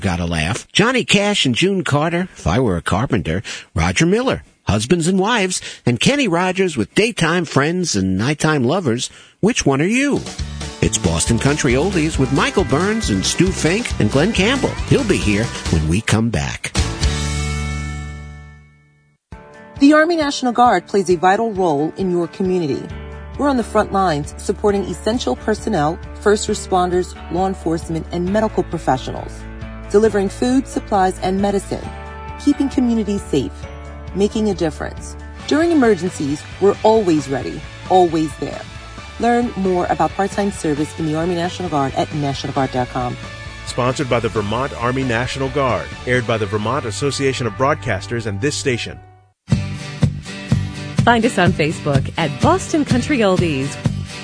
Gotta laugh. Johnny Cash and June Carter, If I Were a Carpenter, Roger Miller, Husbands and Wives, and Kenny Rogers with Daytime Friends and Nighttime Lovers. Which one are you? It's Boston Country Oldies with Michael Burns and Stu Fink and Glenn Campbell. He'll be here when we come back. The Army National Guard plays a vital role in your community. We're on the front lines supporting essential personnel, first responders, law enforcement, and medical professionals, delivering food, supplies, and medicine, keeping communities safe, making a difference. During emergencies, we're always ready, always there. Learn more about part-time service in the Army National Guard at NationalGuard.com. Sponsored by the Vermont Army National Guard. Aired by the Vermont Association of Broadcasters and this station. Find us on Facebook at Boston Country Oldies.